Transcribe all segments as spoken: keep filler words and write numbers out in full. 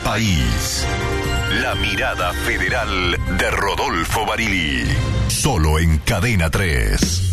país. La mirada federal de Rodolfo Barili. Solo en Cadena tres.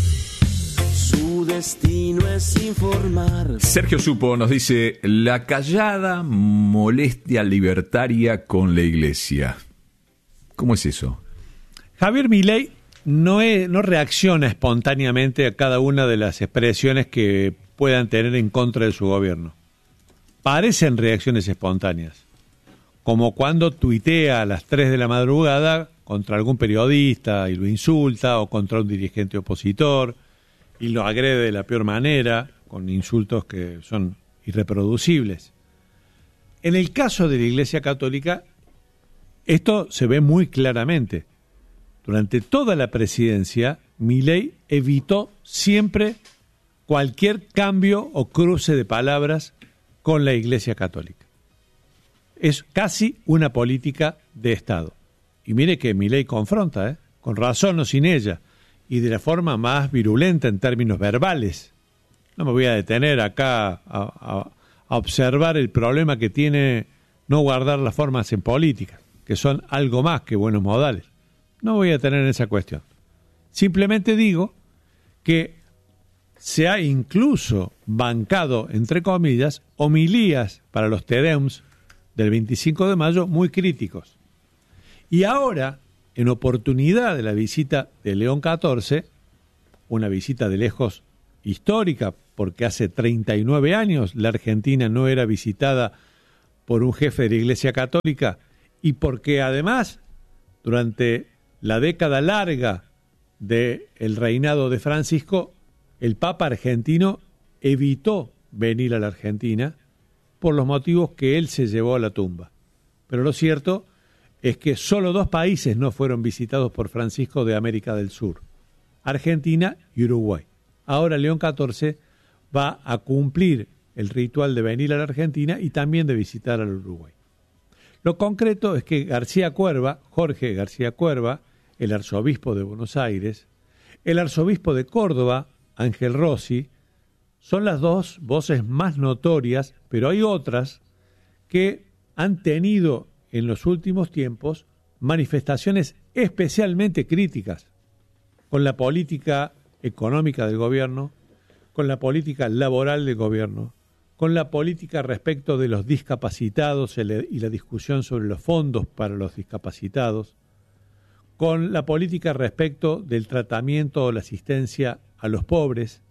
Su destino es informar. Sergio Supo nos dice: la callada molestia libertaria con la iglesia. ¿Cómo es eso? Javier Milei no, es, no reacciona espontáneamente a cada una de las expresiones que puedan tener en contra de su gobierno. Parecen reacciones espontáneas, como cuando tuitea a las tres de la madrugada contra algún periodista y lo insulta, o contra un dirigente opositor y lo agrede de la peor manera, con insultos que son irreproducibles. En el caso de la Iglesia Católica, esto se ve muy claramente. Durante toda la presidencia, Milei evitó siempre cualquier cambio o cruce de palabras con la Iglesia Católica. Es casi una política de Estado. Y mire que Milei confronta, ¿eh? con razón o sin ella, y de la forma más virulenta en términos verbales. No me voy a detener acá a, a, a observar el problema que tiene no guardar las formas en política, que son algo más que buenos modales. No voy a detener en esa cuestión. Simplemente digo que se ha incluso bancado, entre comillas, homilías para los Tedeums del veinticinco de mayo muy críticos. Y ahora, en oportunidad de la visita de León catorce, una visita de lejos histórica, porque hace treinta y nueve años la Argentina no era visitada por un jefe de la Iglesia Católica, y porque además, durante la década larga del reinado de Francisco, el Papa argentino evitó venir a la Argentina por los motivos que él se llevó a la tumba. Pero lo cierto es que solo dos países no fueron visitados por Francisco de América del Sur: Argentina y Uruguay. Ahora León catorce va a cumplir el ritual de venir a la Argentina y también de visitar al Uruguay. Lo concreto es que García Cuerva, Jorge García Cuerva, el arzobispo de Buenos Aires, el arzobispo de Córdoba, Ángel Rossi, son las dos voces más notorias, pero hay otras que han tenido en los últimos tiempos manifestaciones especialmente críticas con la política económica del gobierno, con la política laboral del gobierno, con la política respecto de los discapacitados y la discusión sobre los fondos para los discapacitados, con la política respecto del tratamiento o la asistencia a los pobres.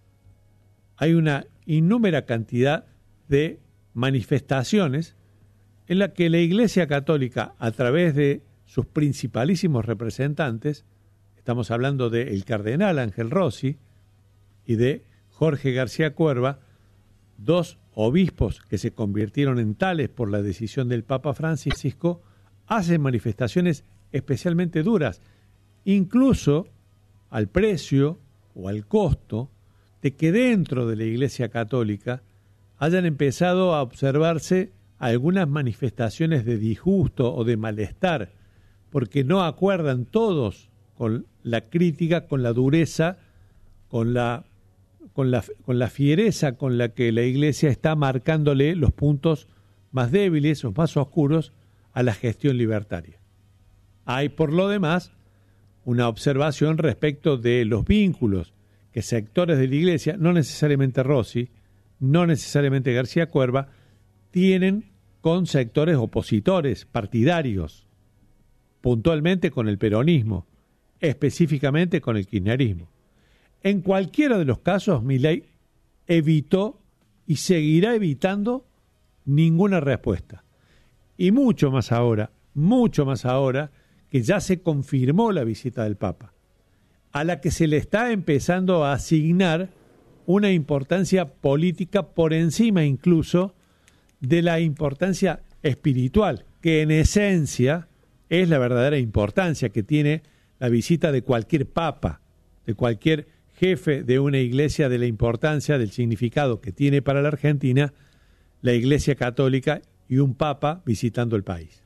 Hay una innúmera cantidad de manifestaciones en la que la Iglesia Católica, a través de sus principalísimos representantes, estamos hablando del cardenal Ángel Rossi y de Jorge García Cuerva, dos obispos que se convirtieron en tales por la decisión del Papa Francisco, hacen manifestaciones especialmente duras, incluso al precio o al costo de que dentro de la Iglesia Católica hayan empezado a observarse algunas manifestaciones de disgusto o de malestar, porque no acuerdan todos con la crítica, con la dureza, con la, con la, con la fiereza con la que la Iglesia está marcándole los puntos más débiles o más oscuros a la gestión libertaria. Hay, por lo demás, una observación respecto de los vínculos que sectores de la Iglesia, no necesariamente Rossi, no necesariamente García Cuerva, tienen con sectores opositores, partidarios, puntualmente con el peronismo, específicamente con el kirchnerismo. En cualquiera de los casos, Milei evitó y seguirá evitando ninguna respuesta. Y mucho más ahora, mucho más ahora, que ya se confirmó la visita del Papa, a la que se le está empezando a asignar una importancia política por encima incluso de la importancia espiritual, que en esencia es la verdadera importancia que tiene la visita de cualquier papa, de cualquier jefe de una iglesia, de la importancia, del significado que tiene para la Argentina la Iglesia Católica y un papa visitando el país.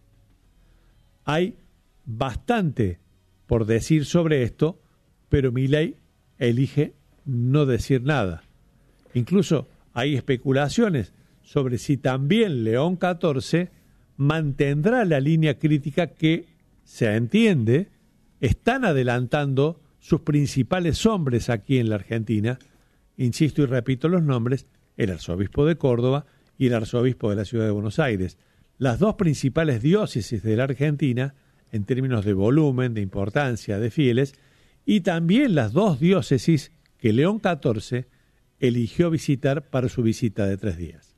Hay bastante por decir sobre esto, pero Milei elige no decir nada. Incluso hay especulaciones sobre si también León catorce mantendrá la línea crítica que, se entiende, están adelantando sus principales hombres aquí en la Argentina, insisto y repito los nombres, el arzobispo de Córdoba y el arzobispo de la ciudad de Buenos Aires, las dos principales diócesis de la Argentina en términos de volumen, de importancia, de fieles, y también las dos diócesis que León catorce eligió visitar para su visita de tres días.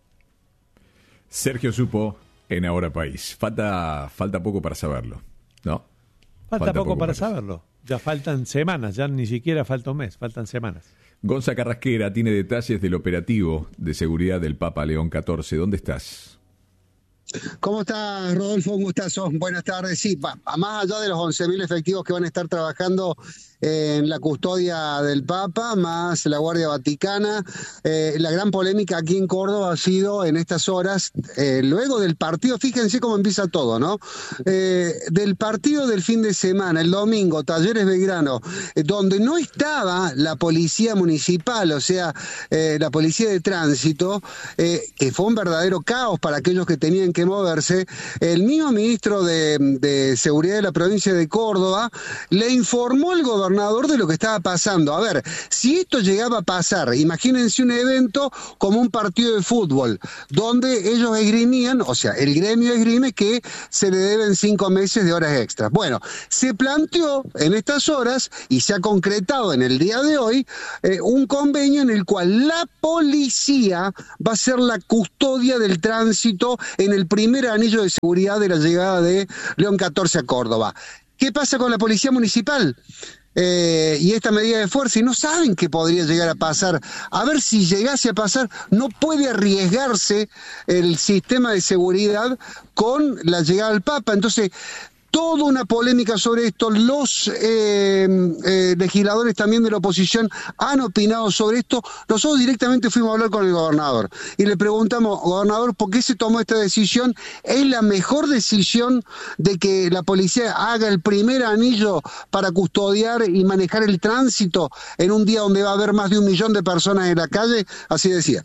Sergio Supo en Ahora País. Falta, falta poco para saberlo, ¿no? Falta, falta poco, poco para saberlo. Ya faltan semanas, ya ni siquiera falta un mes, faltan semanas. Gonza Carrasquera tiene detalles del operativo de seguridad del Papa León catorce. ¿Dónde estás? ¿Cómo estás, Rodolfo? Un gustazo. Buenas tardes. Sí, va, más allá de los once mil efectivos que van a estar trabajando en la custodia del Papa, más la Guardia Vaticana, eh, la gran polémica aquí en Córdoba ha sido en estas horas, eh, luego del partido, fíjense cómo empieza todo, ¿no? Eh, del partido del fin de semana, el domingo, Talleres Belgrano, eh, donde no estaba la policía municipal, o sea, eh, la policía de tránsito, eh, que fue un verdadero caos para aquellos que tenían que moverse. El mismo ministro de, de Seguridad de la provincia de Córdoba le informó al gobernador de lo que estaba pasando. A ver, si esto llegaba a pasar, imagínense un evento como un partido de fútbol, donde ellos esgrimían, o sea, el gremio esgrime que se le deben cinco meses de horas extras. Bueno, se planteó en estas horas, y se ha concretado en el día de hoy, eh, un convenio en el cual la policía va a ser la custodia del tránsito en el primer anillo de seguridad de la llegada de León catorce a Córdoba. ¿Qué pasa con la policía municipal? Eh, y esta medida de fuerza, y no saben qué podría llegar a pasar. A ver, si llegase a pasar, no puede arriesgarse el sistema de seguridad con la llegada del Papa. Entonces, toda una polémica sobre esto. Los eh, eh, legisladores también de la oposición han opinado sobre esto. Nosotros directamente fuimos a hablar con el gobernador y le preguntamos, gobernador, ¿por qué se tomó esta decisión? ¿Es la mejor decisión de que la policía haga el primer anillo para custodiar y manejar el tránsito en un día donde va a haber más de un millón de personas en la calle? Así decía.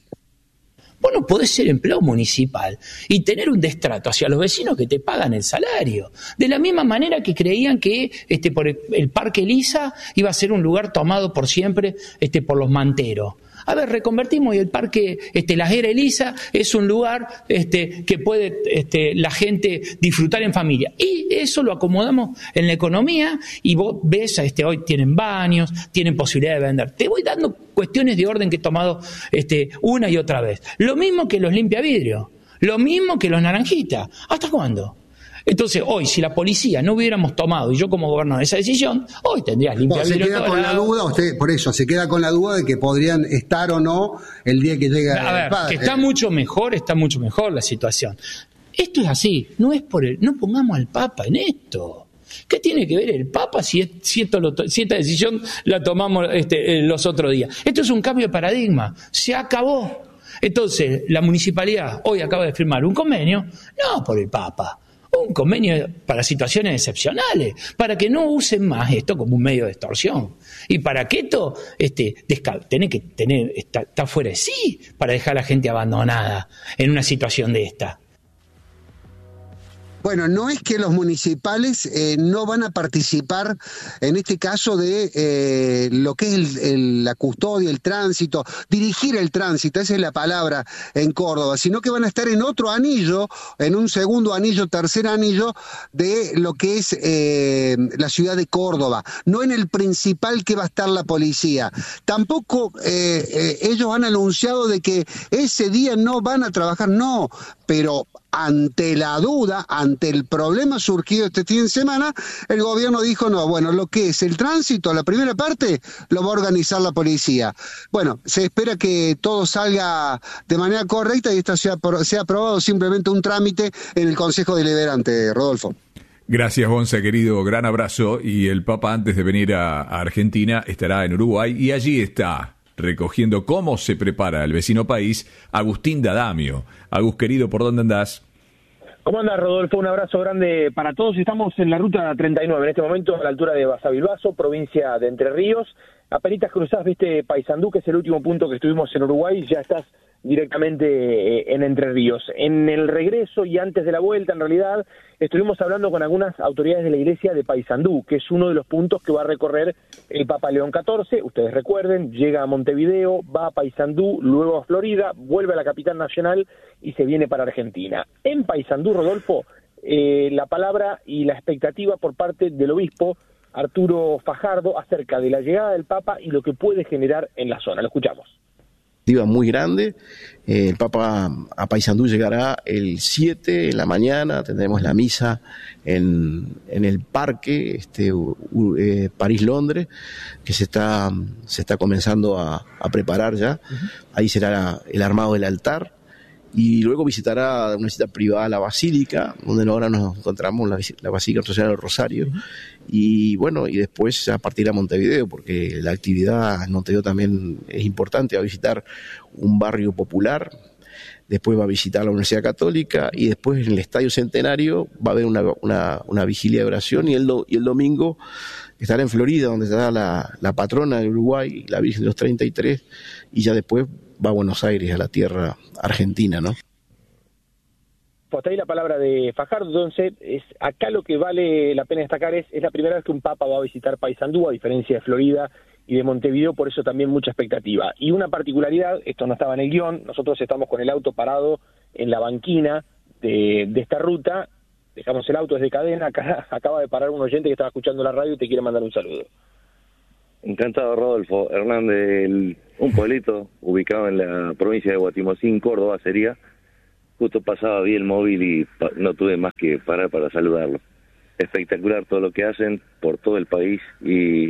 Vos no podés ser empleado municipal y tener un destrato hacia los vecinos que te pagan el salario. De la misma manera que creían que este, por el, el Parque Elisa iba a ser un lugar tomado por siempre este, por los manteros. A ver, reconvertimos y el Parque este, La Era Elisa es un lugar este, que puede este, la gente disfrutar en familia. Y eso lo acomodamos en la economía y vos ves, este, hoy tienen baños, tienen posibilidad de vender. Te voy dando cuestiones de orden que he tomado este, una y otra vez. Lo mismo que los limpiavidrios, lo mismo que los naranjitas. ¿Hasta cuándo? Entonces, hoy, si la policía no hubiéramos tomado, y yo como gobernador, esa decisión, hoy tendrías limpiar se queda con la duda, usted, por eso, se queda con la duda de que podrían estar o no el día que llega a ver, el padre. Que está mucho mejor, está mucho mejor la situación. Esto es así, no es por el, no pongamos al Papa en esto. ¿Qué tiene que ver el Papa si, es, si, esto lo, si esta decisión la tomamos este, los otros días? Esto es un cambio de paradigma, se acabó. Entonces, la municipalidad hoy acaba de firmar un convenio, no por el Papa, un convenio para situaciones excepcionales, para que no usen más esto como un medio de extorsión. Y para que esto este, desca- tiene que tener, está, está fuera de sí para dejar a la gente abandonada en una situación de esta. Bueno, no es que los municipales eh, no van a participar, en este caso, de eh, lo que es el, el, la custodia, el tránsito, dirigir el tránsito, esa es la palabra en Córdoba, sino que van a estar en otro anillo, en un segundo anillo, tercer anillo, de lo que es eh, la ciudad de Córdoba, no en el principal que va a estar la policía. Tampoco eh, eh, ellos han anunciado de que ese día no van a trabajar, no, pero ante la duda, ante el problema surgido este fin de semana, el gobierno dijo, no, bueno, lo que es el tránsito, la primera parte, lo va a organizar la policía. Bueno, se espera que todo salga de manera correcta y esto sea, sea aprobado simplemente un trámite en el Consejo Deliberante, Rodolfo. Gracias, Gonza, querido, gran abrazo. Y el Papa, antes de venir a, a Argentina, estará en Uruguay y allí está recogiendo cómo se prepara el vecino país, Agustín D'Adamio. Agus, querido, ¿por dónde andás? ¿Cómo andás, Rodolfo? Un abrazo grande para todos. Estamos en la ruta treinta y nueve, en este momento a la altura de Basavilbaso, provincia de Entre Ríos. apenitas cruzás, viste, Paysandú, que es el último punto que estuvimos en Uruguay, ya estás directamente eh, en Entre Ríos. En el regreso y antes de la vuelta, en realidad, estuvimos hablando con algunas autoridades de la iglesia de Paysandú, que es uno de los puntos que va a recorrer el Papa León catorce. Ustedes recuerden, llega a Montevideo, va a Paysandú, luego a Florida, vuelve a la capital nacional y se viene para Argentina. En Paysandú, Rodolfo, eh, la palabra y la expectativa por parte del obispo Arturo Fajardo acerca de la llegada del Papa y lo que puede generar en la zona. Lo escuchamos. Muy grande, eh, el Papa a Paysandú llegará el siete en la mañana, tendremos la misa en, en el parque este, eh, París-Londres, que se está, se está comenzando a, a preparar ya. Uh-huh. Ahí será la, el armado del altar, y luego visitará una visita privada a la Basílica, donde ahora nos encontramos, la, la Basílica Nuestra Señora del Rosario. Uh-huh. Y bueno, y después ya partirá a Montevideo, porque la actividad en Montevideo también es importante. Va a visitar un barrio popular, después va a visitar la Universidad Católica, y después en el Estadio Centenario va a haber una, una, una vigilia de oración, y el, do, y el domingo estará en Florida, donde estará la, la patrona de Uruguay, la Virgen de los treinta y tres, y ya después va a Buenos Aires, a la tierra argentina, ¿no? Hasta ahí la palabra de Fajardo. Entonces, es, acá lo que vale la pena destacar es, es la primera vez que un Papa va a visitar Paysandú, a diferencia de Florida y de Montevideo, por eso también mucha expectativa. Y una particularidad, esto no estaba en el guión, nosotros estamos con el auto parado en la banquina de, de esta ruta, dejamos el auto desde cadena, acá acaba de parar un oyente que estaba escuchando la radio y te quiere mandar un saludo. Encantado, Rodolfo. Hernán, de un pueblito ubicado en la provincia de Guatimozín, Córdoba sería. Justo pasaba, vi el móvil y pa- no tuve más que parar para saludarlo. Espectacular todo lo que hacen por todo el país y,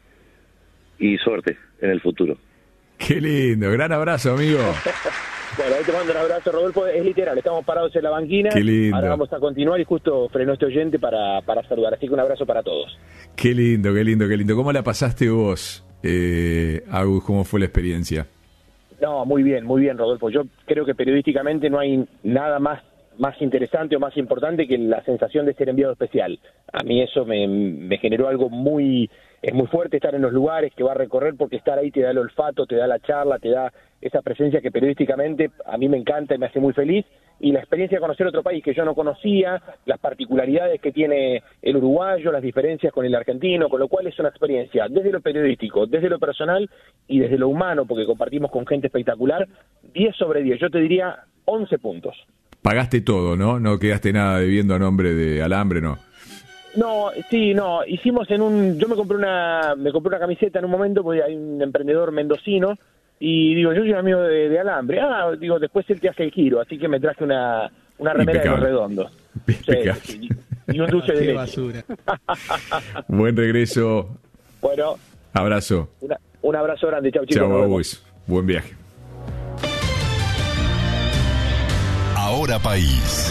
y suerte en el futuro. Qué lindo, gran abrazo, amigo. Bueno, ahí te mando un abrazo, Rodolfo. Es literal, estamos parados en la banquina. Qué lindo. Ahora vamos a continuar y justo frenó este oyente para, para saludar. Así que un abrazo para todos. Qué lindo, qué lindo, qué lindo. ¿Cómo la pasaste vos, eh, Agus? ¿Cómo fue la experiencia? No, muy bien, muy bien, Rodolfo. Yo creo que periodísticamente no hay nada más más interesante o más importante que la sensación de ser enviado especial. A mí eso me, me generó algo muy... Es muy fuerte estar en los lugares que va a recorrer, porque estar ahí te da el olfato, te da la charla, te da esa presencia que periodísticamente a mí me encanta y me hace muy feliz. Y la experiencia de conocer otro país que yo no conocía, las particularidades que tiene el uruguayo, las diferencias con el argentino, con lo cual es una experiencia desde lo periodístico, desde lo personal y desde lo humano, porque compartimos con gente espectacular, diez sobre diez, yo te diría once puntos. Pagaste todo, ¿no? No quedaste nada debiendo a nombre de Alambre, ¿no? No, sí, no, hicimos en un... Yo me compré una me compré una camiseta en un momento, porque hay un emprendedor mendocino, y digo, yo soy amigo de, de Alambre. Ah, digo, después él te hace el giro, así que me traje una, una remera de los redondos. Sí, sí, y un dulce de leche. Basura. Buen regreso. Bueno. Abrazo. Una, un abrazo grande, chau chicos. Chau, Agus. Buen viaje. Ahora País.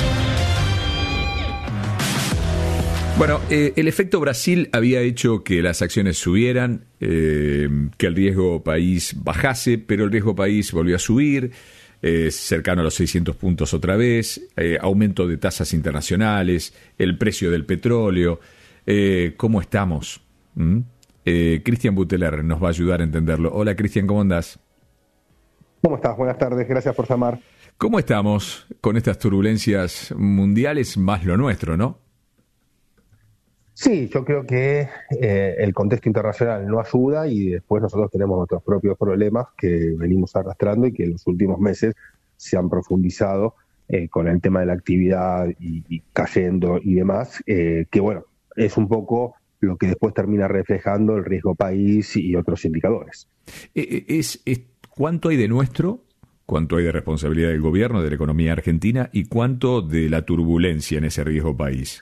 Bueno, eh, el efecto Brasil había hecho que las acciones subieran, eh, que el riesgo país bajase, pero el riesgo país volvió a subir, eh, cercano a los seiscientos puntos otra vez, eh, aumento de tasas internacionales, el precio del petróleo. Eh, ¿Cómo estamos? ¿Mm? Eh, Cristian Buteler nos va a ayudar a entenderlo. Hola, Cristian, ¿cómo andás? ¿Cómo estás? Buenas tardes, gracias por llamar. ¿Cómo estamos con estas turbulencias mundiales más lo nuestro, no? Sí, yo creo que eh, el contexto internacional no ayuda, y después nosotros tenemos nuestros propios problemas que venimos arrastrando y que en los últimos meses se han profundizado eh, con el tema de la actividad y, y cayendo y demás, eh, que bueno, es un poco lo que después termina reflejando el riesgo país y otros indicadores. Es, es, ¿Cuánto hay de nuestro? ¿Cuánto hay de responsabilidad del gobierno, de la economía argentina? ¿Y cuánto de la turbulencia en ese riesgo país?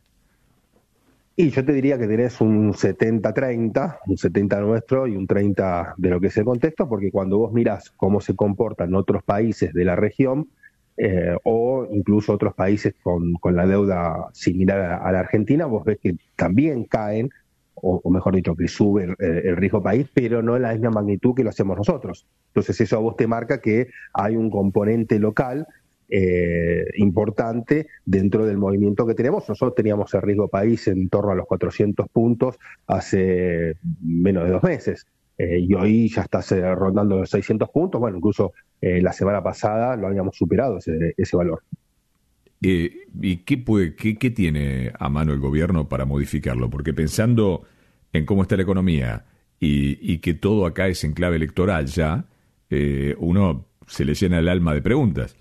Y yo te diría que tenés un setenta treinta, un setenta nuestro y un treinta de lo que es el contexto, porque cuando vos mirás cómo se comportan otros países de la región, eh, o incluso otros países con, con la deuda similar a, a la Argentina, vos ves que también caen, o, o mejor dicho, que sube el, el riesgo país, pero no en la misma magnitud que lo hacemos nosotros. Entonces eso a vos te marca que hay un componente local Eh, importante dentro del movimiento que tenemos. Nosotros teníamos el riesgo país en torno a los cuatrocientos puntos hace menos de dos meses. eh, y hoy ya está eh, rondando los seiscientos puntos. Bueno, incluso eh, la semana pasada lo habíamos superado ese, ese valor. Eh, ¿Y qué, puede, qué, qué tiene a mano el gobierno para modificarlo? Porque pensando en cómo está la economía y, y que todo acá es en clave electoral ya, eh, uno se le llena el alma de preguntas.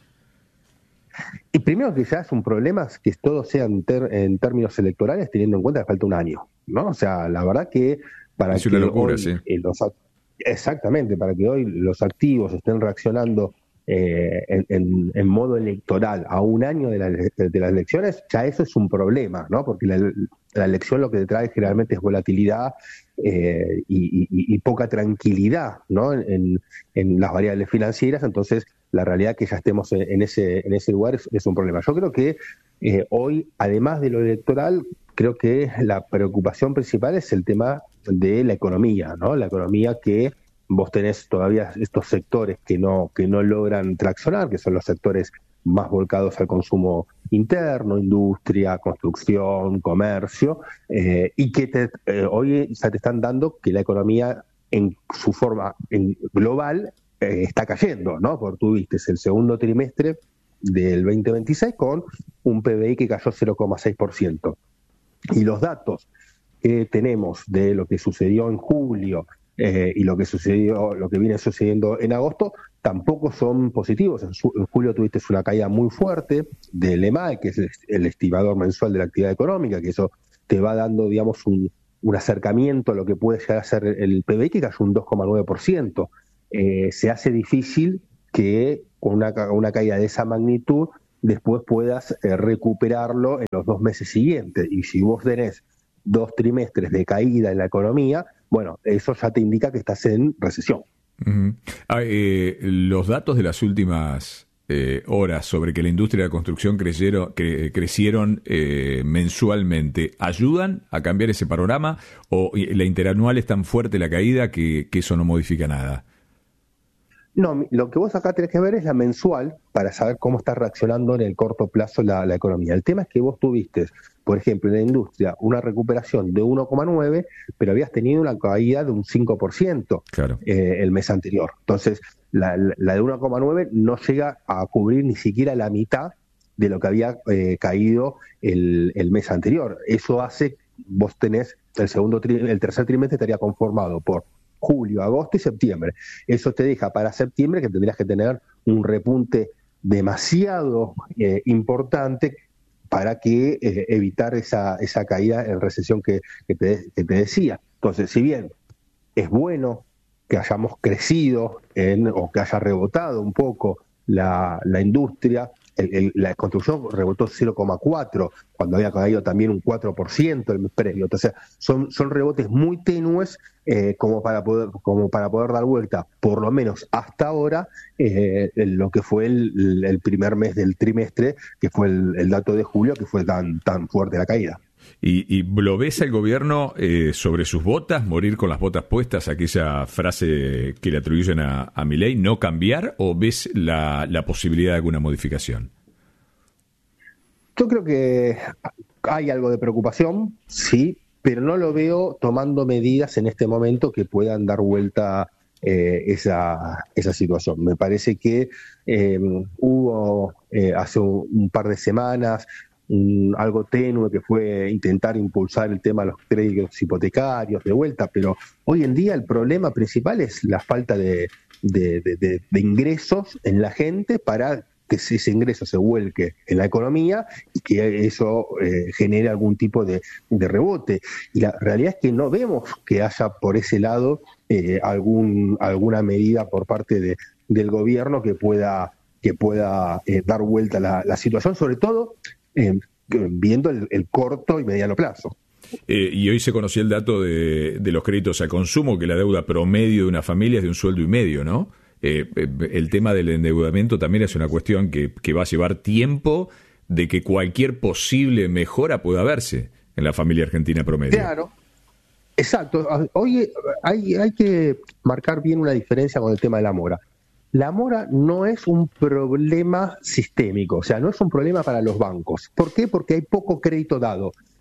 Y primero que ya es un problema que todo sea en, ter, en términos electorales, teniendo en cuenta que falta un año, ¿no? O sea, la verdad que para es que una locura, hoy, sí. eh, los, exactamente, para que hoy los activos estén reaccionando eh, en, en, en modo electoral a un año de, la, de las elecciones, ya eso es un problema, ¿no? Porque la, la elección lo que trae generalmente es volatilidad eh, y, y, y poca tranquilidad, ¿no? En, en las variables financieras. Entonces la realidad que ya estemos en, en ese en ese lugar es, es un problema. Yo creo que eh, hoy, además de lo electoral, creo que la preocupación principal es el tema de la economía, ¿no? La economía que vos tenés todavía estos sectores que no que no logran traccionar, que son los sectores más volcados al consumo interno, industria, construcción, comercio, eh, y que te, eh, hoy ya te están dando que la economía en su forma en global eh, está cayendo, ¿no? Porque tú viste el segundo trimestre del veinte veintiséis con un P B I que cayó cero coma seis por ciento. Y los datos que tenemos de lo que sucedió en julio eh, y lo que sucedió, lo que viene sucediendo en agosto, tampoco son positivos. En, su, en julio tuviste una caída muy fuerte del E M A E, que es el, el estimador mensual de la actividad económica, que eso te va dando, digamos, un, un acercamiento a lo que puede llegar a ser el P B I, que cayó un dos coma nueve por ciento. Eh, se hace difícil que con una, una caída de esa magnitud después puedas eh, recuperarlo en los dos meses siguientes. Y si vos tenés dos trimestres de caída en la economía, bueno, eso ya te indica que estás en recesión. Uh-huh. Ah, eh, los datos de las últimas eh, horas sobre que la industria de la construcción crecieron, cre- crecieron eh, mensualmente, ¿ayudan a cambiar ese panorama? ¿O la interanual es tan fuerte la caída que, que eso no modifica nada? No, lo que vos acá tenés que ver es la mensual para saber cómo está reaccionando en el corto plazo la, la economía. El tema es que vos tuviste, por ejemplo, en la industria, una recuperación de uno coma nueve, pero habías tenido una caída de un cinco por ciento claro. eh, el mes anterior. Entonces, la, la de uno coma nueve no llega a cubrir ni siquiera la mitad de lo que había eh, caído el, el mes anterior. Eso hace, vos tenés, el segundo tri, el tercer trimestre estaría conformado por julio, agosto y septiembre. Eso te deja para septiembre que tendrías que tener un repunte demasiado eh, importante para que eh, evitar esa, esa caída en recesión que, que, te, que te decía. Entonces, si bien es bueno que hayamos crecido en, o que haya rebotado un poco la, la industria, el, el, la construcción rebotó cero coma cuatro, cuando había caído también un cuatro por ciento el mes previo. Entonces, son, son rebotes muy tenues eh, como, para poder, como para poder dar vuelta, por lo menos hasta ahora, eh, lo que fue el, el primer mes del trimestre, que fue el, el dato de julio, que fue tan, tan fuerte la caída. ¿Y, y lo ves al gobierno eh, sobre sus botas, morir con las botas puestas, aquella frase que le atribuyen a, a Milei, no cambiar, o ves la, la posibilidad de alguna modificación? Yo creo que hay algo de preocupación, sí, pero no lo veo tomando medidas en este momento que puedan dar vuelta eh, esa, esa situación. Me parece que eh, hubo eh, hace un, un par de semanas un, algo tenue que fue intentar impulsar el tema de los créditos hipotecarios de vuelta, pero hoy en día el problema principal es la falta de, de, de, de, de ingresos en la gente para que ese ingreso se vuelque en la economía y que eso eh, genere algún tipo de, de rebote. Y la realidad es que no vemos que haya por ese lado eh, algún alguna medida por parte de, del gobierno que pueda que pueda eh, dar vuelta la, la situación, sobre todo eh, viendo el, el corto y mediano plazo. Eh, y hoy se conoció el dato de, de los créditos al consumo, que la deuda promedio de una familia es de un sueldo y medio, ¿no? Eh, el tema del endeudamiento también es una cuestión que, que va a llevar tiempo de que cualquier posible mejora pueda verse en la familia argentina promedio. Claro, exacto. Hoy hay, hay que marcar bien una diferencia con el tema de la mora. La mora no es un problema sistémico, o sea, no es un problema para los bancos. ¿Por qué? Porque hay poco crédito dado.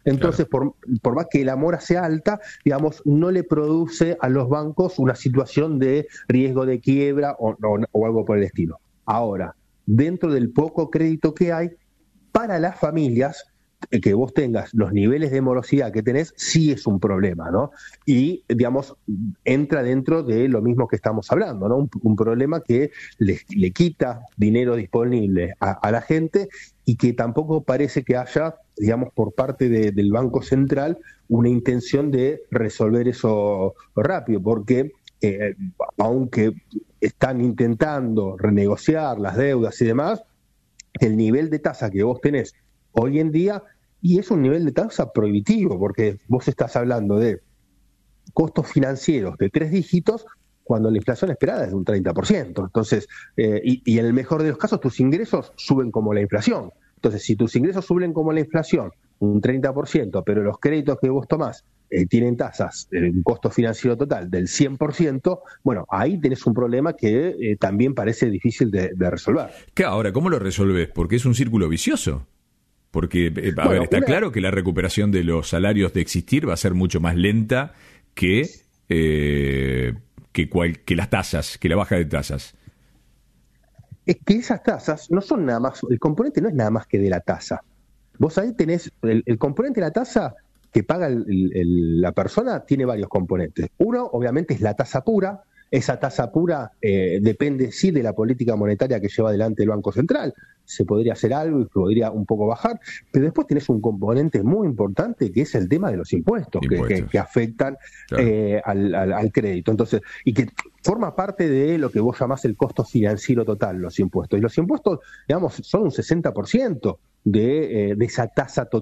Entonces, Claro. por, por más que la mora sea alta, digamos, no le produce a los bancos una situación de riesgo de quiebra o, o, o algo por el estilo. Ahora, dentro del poco crédito que hay, para las familias, que vos tengas los niveles de morosidad que tenés, sí es un problema, ¿no? Y, digamos, entra dentro de lo mismo que estamos hablando, ¿no? Un, un problema que le, le quita dinero disponible a, a la gente y que tampoco parece que haya, digamos, por parte de, del Banco Central una intención de resolver eso rápido, porque eh, aunque están intentando renegociar las deudas y demás, el nivel de tasa que vos tenés hoy en día, y es un nivel de tasa prohibitivo, porque vos estás hablando de costos financieros de tres dígitos cuando la inflación esperada es de un treinta por ciento. Entonces, eh, y, y en el mejor de los casos, tus ingresos suben como la inflación. Entonces, si tus ingresos suben como la inflación, un treinta por ciento, pero los créditos que vos tomás eh, tienen tasas, eh, un costo financiero total del cien por ciento, bueno, ahí tenés un problema que eh, también parece difícil de, de resolver. ¿Qué ahora? ¿Cómo lo resolvés? Porque es un círculo vicioso. Porque, eh, a Bueno, ver, está una- claro que la recuperación de los salarios de existir va a ser mucho más lenta que, eh, que, cual- que las tasas, que la baja de tasas. Es que esas tasas no son nada más, el componente no es nada más que de la tasa. Vos ahí tenés, el, el componente de la tasa que paga el- el- el- la persona tiene varios componentes. Uno, obviamente, es la tasa pura. Esa tasa pura eh, depende, sí, de la política monetaria que lleva adelante el Banco Central. Se podría hacer algo y podría un poco bajar, pero después tenés un componente muy importante que es el tema de los impuestos, que- Impuestos. Que, que afectan Claro. eh, al, al- al crédito. Entonces, y que forma parte de lo que vos llamás el costo financiero total, los impuestos. Y los impuestos, digamos, son un sesenta por ciento de, eh, de esa tasa total